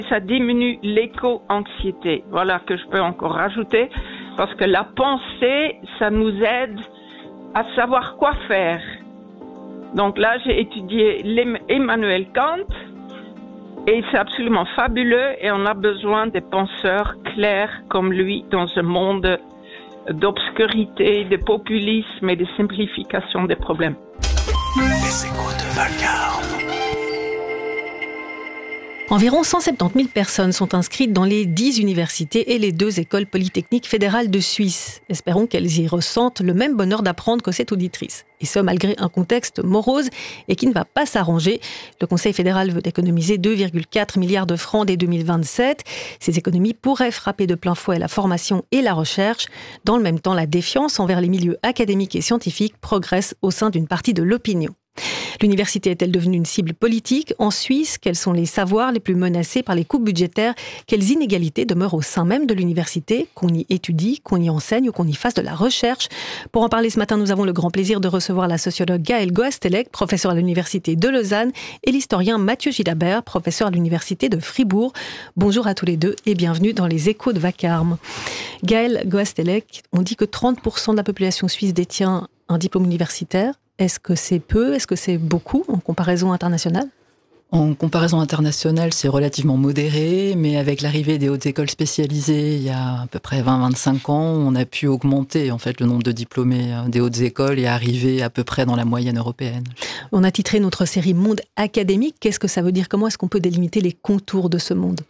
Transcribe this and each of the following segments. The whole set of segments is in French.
Ça diminue l'éco-anxiété. Voilà que je peux encore rajouter, parce que la pensée, ça nous aide à savoir quoi faire. Donc là, j'ai étudié Emmanuel Kant, et c'est absolument fabuleux, et on a besoin des penseurs clairs comme lui dans ce monde d'obscurité, de populisme et de simplification des problèmes. Les échos de Vacarme. Environ 170 000 personnes sont inscrites dans les 10 universités et les 2 écoles polytechniques fédérales de Suisse. Espérons qu'elles y ressentent le même bonheur d'apprendre que cette auditrice. Et ce, malgré un contexte morose et qui ne va pas s'arranger. Le Conseil fédéral veut économiser 2,4 milliards de francs dès 2027. Ces économies pourraient frapper de plein fouet la formation et la recherche. Dans le même temps, la défiance envers les milieux académiques et scientifiques progresse au sein d'une partie de l'opinion. L'université est-elle devenue une cible politique en Suisse? Quels sont les savoirs les plus menacés par les coupes budgétaires? Quelles inégalités demeurent au sein même de l'université? Qu'on y étudie, qu'on y enseigne ou qu'on y fasse de la recherche? Pour en parler ce matin, nous avons le grand plaisir de recevoir la sociologue Gaëlle Goastelec, professeure à l'université de Lausanne, et l'historien Mathieu Gilabert, professeur à l'université de Fribourg. Bonjour à tous les deux et bienvenue dans les échos de Vacarme. Gaëlle Goastelec, on dit que 30% de la population suisse détient un diplôme universitaire. Est-ce que c'est peu? Est-ce que c'est beaucoup en comparaison internationale? En comparaison internationale, c'est relativement modéré, mais avec l'arrivée des hautes écoles spécialisées il y a à peu près 20-25 ans, on a pu augmenter en fait le nombre de diplômés des hautes écoles et arriver à peu près dans la moyenne européenne. On a titré notre série Monde académique. Qu'est-ce que ça veut dire? Comment est-ce qu'on peut délimiter les contours de ce monde?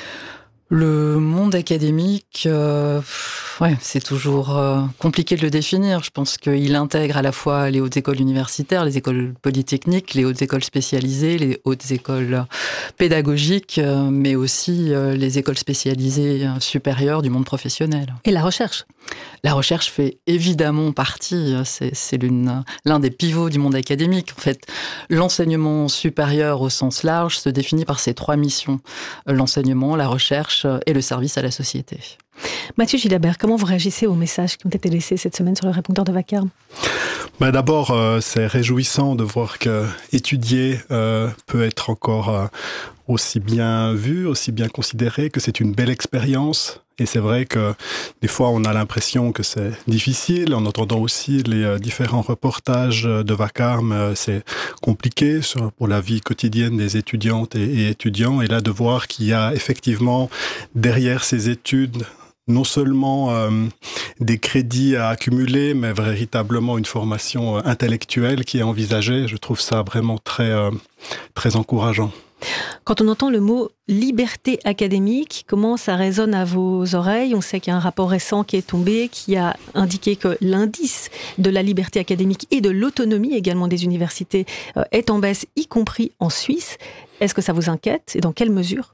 Le monde académique, c'est toujours compliqué de le définir. Je pense qu'il intègre à la fois les hautes écoles universitaires, les écoles polytechniques, les hautes écoles spécialisées, les hautes écoles pédagogiques, mais aussi les écoles spécialisées supérieures du monde professionnel. Et la recherche? La recherche fait évidemment partie, c'est l'un des pivots du monde académique. En fait, l'enseignement supérieur au sens large se définit par ces 3 missions. L'enseignement, la recherche et le service à la société. Mathieu Gilabert, comment vous réagissez aux messages qui ont été laissés cette semaine sur le répondeur de Vacarme? D'abord, c'est réjouissant de voir que étudier peut être encore aussi bien vu, aussi bien considéré, que c'est une belle expérience. Et c'est vrai que des fois, on a l'impression que c'est difficile. En entendant aussi les différents reportages de Vacarme, c'est compliqué pour la vie quotidienne des étudiantes et étudiants. Et là, de voir qu'il y a effectivement derrière ces études non seulement des crédits à accumuler, mais véritablement une formation intellectuelle qui est envisagée. Je trouve ça vraiment très, très encourageant. Quand on entend le mot liberté académique, comment ça résonne à vos oreilles? On sait qu'il y a un rapport récent qui est tombé, qui a indiqué que l'indice de la liberté académique et de l'autonomie également des universités est en baisse, y compris en Suisse. Est-ce que ça vous inquiète et dans quelle mesure?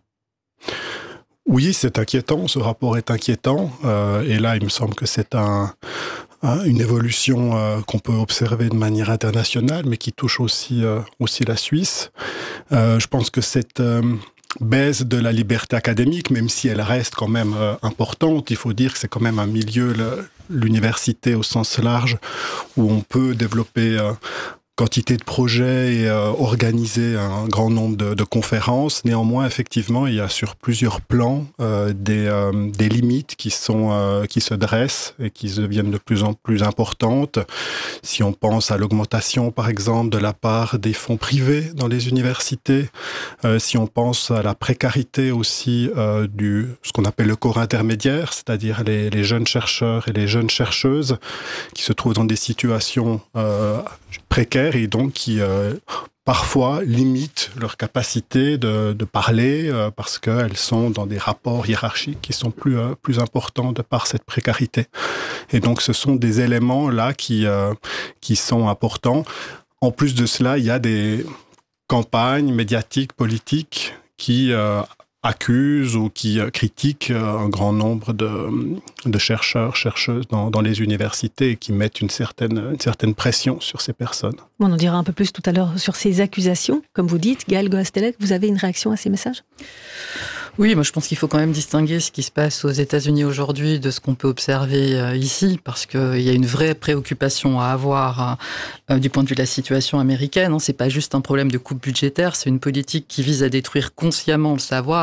Oui, c'est inquiétant, ce rapport est inquiétant, et là il me semble que c'est une évolution qu'on peut observer de manière internationale, mais qui touche aussi la Suisse. Je pense que cette baisse de la liberté académique, même si elle reste quand même importante, il faut dire que c'est quand même un milieu, l'université au sens large, où on peut développer quantité de projets et organiser un grand nombre de conférences. Néanmoins, effectivement, il y a sur plusieurs plans des limites qui se dressent et qui deviennent de plus en plus importantes. Si on pense à l'augmentation, par exemple, de la part des fonds privés dans les universités, si on pense à la précarité aussi ce qu'on appelle le corps intermédiaire, c'est-à-dire les jeunes chercheurs et les jeunes chercheuses qui se trouvent dans des situations précaires et donc qui parfois limitent leur capacité de parler parce qu'elles sont dans des rapports hiérarchiques qui sont plus importants de par cette précarité. Et donc ce sont des éléments là qui sont importants. En plus de cela, il y a des campagnes médiatiques, politiques qui accusent ou qui critiquent un grand nombre de chercheurs, chercheuses dans les universités et qui mettent une certaine pression sur ces personnes. On en dira un peu plus tout à l'heure sur ces accusations. Comme vous dites, Gaëlle Goastelec, vous avez une réaction à ces messages? Oui, moi je pense qu'il faut quand même distinguer ce qui se passe aux États-Unis aujourd'hui de ce qu'on peut observer ici, parce qu'il y a une vraie préoccupation à avoir du point de vue de la situation américaine. C'est pas juste un problème de coupe budgétaire, c'est une politique qui vise à détruire consciemment le savoir.